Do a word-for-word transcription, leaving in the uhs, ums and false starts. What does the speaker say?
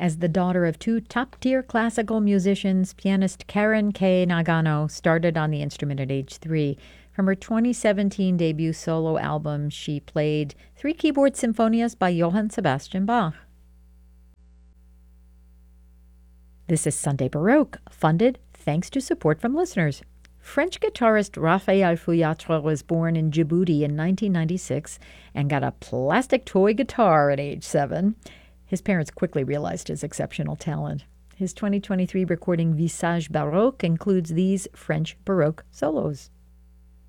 As the daughter of two top-tier classical musicians, pianist Karen Kay Nagano started on the instrument at age three. From her twenty seventeen debut solo album, she played three keyboard symphonias by Johann Sebastian Bach. This is Sunday Baroque, funded thanks to support from listeners. French guitarist Raphael Fouillatre was born in Djibouti in nineteen ninety-six and got a plastic toy guitar at age seven. His parents quickly realized his exceptional talent. His twenty twenty-three recording Visage Baroque includes these French Baroque solos.